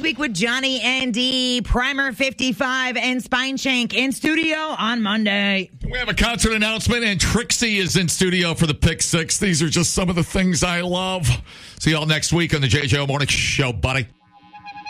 week with Johnny and D, Primer 55, and Spine Shank in studio on Monday. We have a concert announcement, and Trixie is in studio for the Pick Six. These are just some of the things I love. See y'all next week on the JJO Morning Show, buddy.